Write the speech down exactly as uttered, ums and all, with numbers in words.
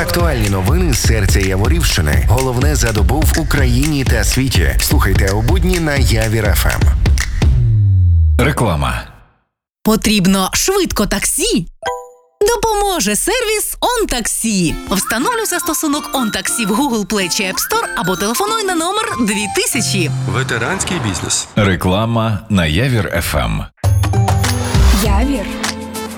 Актуальні новини з серця Яворівщини. Головне за добу в Україні та світі. Слухайте у будні на Явір еф ем. Реклама. Потрібно швидко таксі? Допоможе сервіс «ОнТаксі». Встановлюй застосунок «ОнТаксі» в Google Play чи App Store або телефонуй на номер дві тисячі. Ветеранський бізнес. Реклама на Явір еф ем.